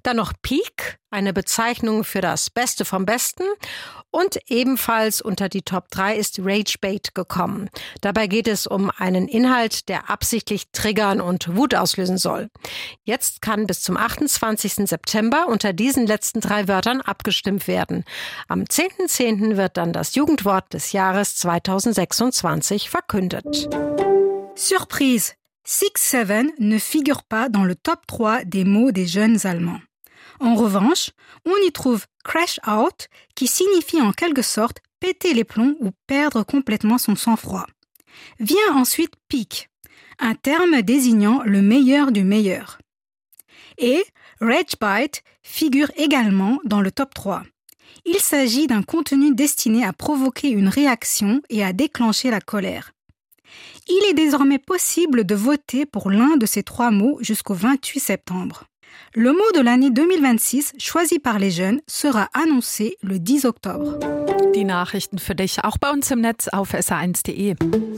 Dann noch Peak, eine Bezeichnung für das Beste vom Besten. Und ebenfalls unter die Top 3 ist Ragebait gekommen. Dabei geht es um einen Inhalt, der absichtlich triggern und Wut auslösen soll. Jetzt kann bis zum 28. September unter diesen letzten 3 Wörtern abgestimmt werden. Am 10.10. wird dann das Jugendwort des Jahres 2026 verkündet. Surprise! 6-7 ne figure pas dans le top 3 des mots des jeunes Allemands. En revanche, on y trouve crash out, qui signifie en quelque sorte péter les plombs ou perdre complètement son sang-froid. Vient ensuite peak, un terme désignant le meilleur du meilleur. Et ragebait figure également dans le top 3. Il s'agit d'un contenu destiné à provoquer une réaction et à déclencher la colère. Il est désormais possible de voter pour l'un de ces 3 mots jusqu'au 28 septembre. Le mot de l'année 2026, choisi par les jeunes, sera annoncé le 10 Oktober. Die Nachrichten für dich auch bei uns im Netz auf sr1.de.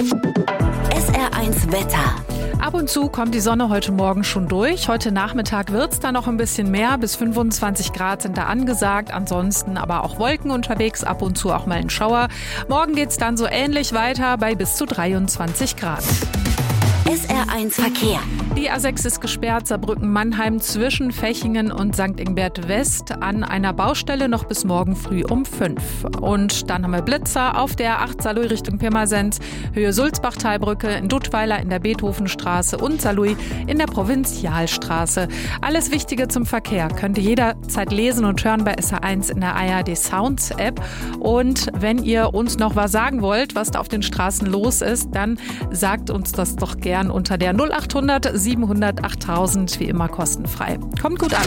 SR1 Wetter. Ab und zu kommt die Sonne heute Morgen schon durch. Heute Nachmittag wird es da noch ein bisschen mehr. Bis 25 Grad sind da angesagt. Ansonsten aber auch Wolken unterwegs, ab und zu auch mal ein Schauer. Morgen geht es dann so ähnlich weiter bei bis zu 23 Grad. SR1 Verkehr. Die A6 ist gesperrt, Saarbrücken-Mannheim zwischen Fechingen und St. Ingbert West an einer Baustelle noch bis morgen früh um 5. Und dann haben wir Blitzer auf der A8 Saarlouis Richtung Pirmasens, Höhe Sulzbach-Talbrücke, in Duttweiler in der Beethovenstraße und Saarlouis in der Provinzialstraße. Alles Wichtige zum Verkehr könnt ihr jederzeit lesen und hören bei SR1 in der ARD Sounds App. Und wenn ihr uns noch was sagen wollt, was da auf den Straßen los ist, dann sagt uns das doch gern unter der 0800 700 8000, wie immer kostenfrei. Kommt gut an.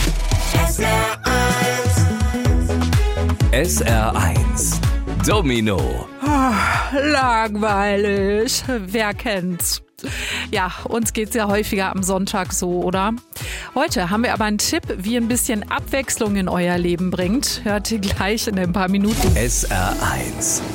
SR1 Domino. Langweilig. Wer kennt's? Ja, uns geht's ja häufiger am Sonntag so, oder? Heute haben wir aber einen Tipp, wie ein bisschen Abwechslung in euer Leben bringt. Hört ihr gleich in ein paar Minuten. SR1